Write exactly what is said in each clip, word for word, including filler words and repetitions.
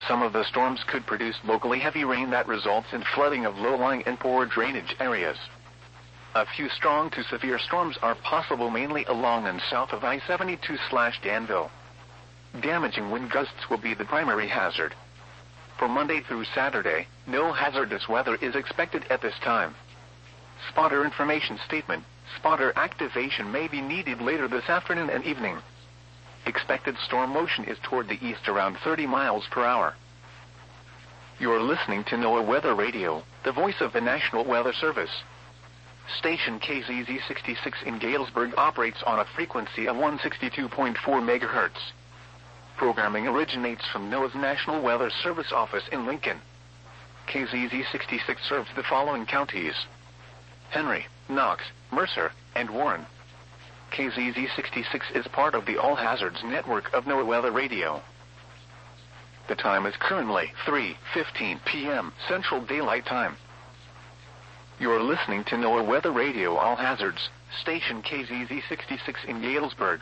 Some of the storms could produce locally heavy rain that results in flooding of low-lying and poor drainage areas. A few strong to severe storms are possible mainly along and south of I seventy-two slash Danville. Damaging wind gusts will be the primary hazard. For Monday through Saturday, no hazardous weather is expected at this time. Spotter information statement. Spotter activation may be needed later this afternoon and evening. Expected storm motion is toward the east around thirty miles per hour. You're listening to NOAA Weather Radio, the voice of the National Weather Service. Station K Z Z sixty-six in Galesburg operates on a frequency of one sixty-two point four megahertz. Programming originates from NOAA's National Weather Service office in Lincoln. K Z Z sixty-six serves the following counties: Henry, Knox, Mercer, and Warren. K Z Z sixty-six is part of the All Hazards network of NOAA Weather Radio. The time is currently three fifteen p m Central Daylight Time. You're listening to NOAA Weather Radio All Hazards, station K Z Z sixty-six in Galesburg.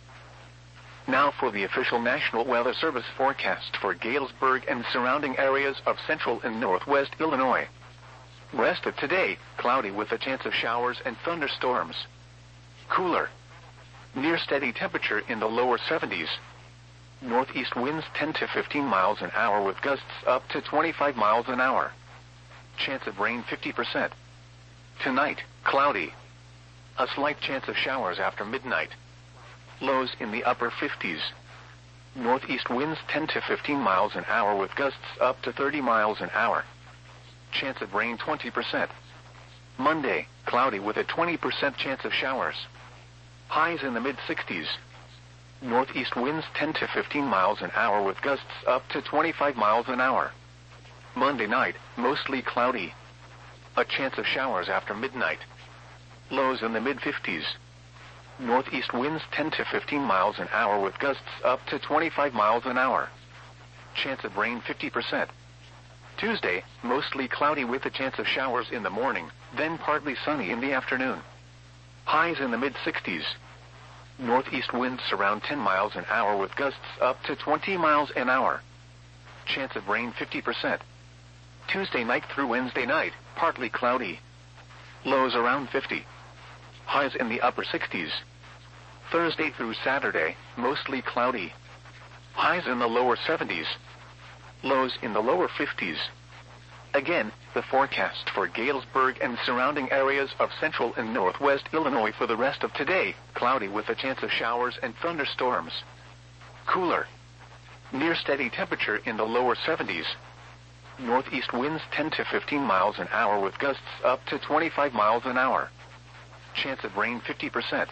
Now for the official National Weather Service forecast for Galesburg and surrounding areas of central and northwest Illinois. Rest of today, cloudy with a chance of showers and thunderstorms. Cooler. Near steady temperature in the lower seventies. Northeast winds ten to fifteen miles an hour with gusts up to twenty-five miles an hour. Chance of rain fifty percent. Tonight, cloudy. A slight chance of showers after midnight. Lows in the upper fifties. Northeast winds ten to fifteen miles an hour with gusts up to thirty miles an hour. Chance of rain twenty percent. Monday, cloudy with a twenty percent chance of showers. Highs in the mid-sixties. Northeast winds ten to fifteen miles an hour with gusts up to twenty-five miles an hour. Monday night, mostly cloudy. A chance of showers after midnight. Lows in the mid-fifties. Northeast winds ten to fifteen miles an hour with gusts up to twenty-five miles an hour. Chance of rain fifty percent. Tuesday, mostly cloudy with a chance of showers in the morning, then partly sunny in the afternoon. Highs in the mid-sixties. Northeast winds around ten miles an hour with gusts up to twenty miles an hour. Chance of rain fifty percent. Tuesday night through Wednesday night, partly cloudy. Lows around fifty. Highs in the upper sixties. Thursday through Saturday, mostly cloudy. Highs in the lower seventies. Lows in the lower fifties. Again, the forecast for Galesburg and surrounding areas of central and northwest Illinois for the rest of today, cloudy with a chance of showers and thunderstorms. Cooler. Near steady temperature in the lower seventies. Northeast winds ten to fifteen miles an hour with gusts up to twenty-five miles an hour. Chance of rain fifty percent.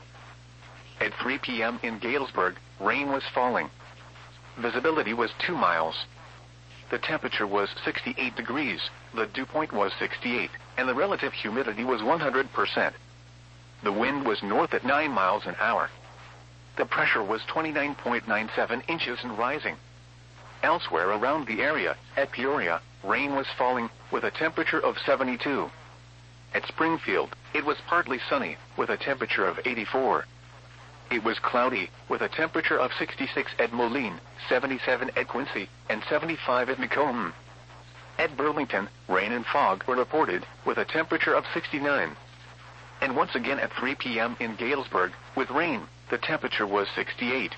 At three p m in Galesburg, rain was falling. Visibility was two miles. The temperature was sixty-eight degrees, the dew point was sixty-eight, and the relative humidity was one hundred percent. The wind was north at nine miles an hour. The pressure was twenty-nine point nine seven inches and rising. Elsewhere around the area, at Peoria, rain was falling, with a temperature of seventy-two. At Springfield, it was partly sunny, with a temperature of eighty-four. It was cloudy, with a temperature of sixty-six at Moline, seventy-seven at Quincy, and seventy-five at Macomb. At Burlington, rain and fog were reported, with a temperature of sixty-nine. And once again at three p m in Galesburg, with rain, the temperature was sixty-eight.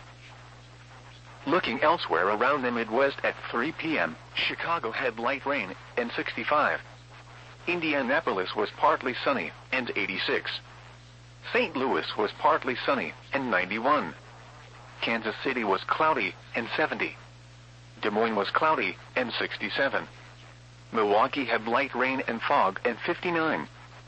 Looking elsewhere around the Midwest at three p m, Chicago had light rain, and sixty-five. Indianapolis was partly sunny, and eighty-six. Saint Louis was partly sunny, and ninety-one. Kansas City was cloudy, and seventy. Des Moines was cloudy, and sixty-seven. Milwaukee had light rain and fog, and fifty-nine.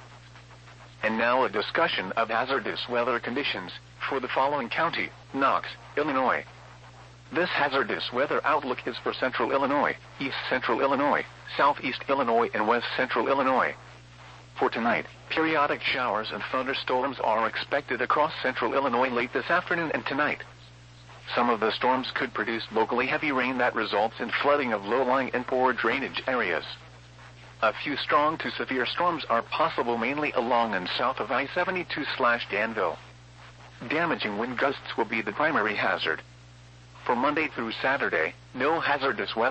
And now a discussion of hazardous weather conditions for the following county: Knox, Illinois. This hazardous weather outlook is for central Illinois, east central Illinois, southeast Illinois, and west central Illinois. For tonight, periodic showers and thunderstorms are expected across central Illinois late this afternoon and tonight. Some of the storms could produce locally heavy rain that results in flooding of low-lying and poor drainage areas. A few strong to severe storms are possible mainly along and south of I seventy-two slash Danville. Damaging wind gusts will be the primary hazard. For Monday through Saturday, no hazardous weather